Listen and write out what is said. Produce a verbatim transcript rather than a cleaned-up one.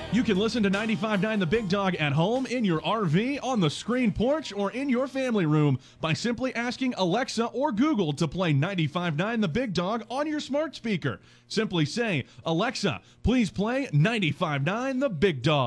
You can listen to ninety-five point nine The Big Dog at home, in your R V, on the screen porch, or in your family room by simply asking Alexa or Google to play ninety-five point nine The Big Dog on your smart speaker. Simply say, Alexa, please play ninety-five point nine The Big Dog.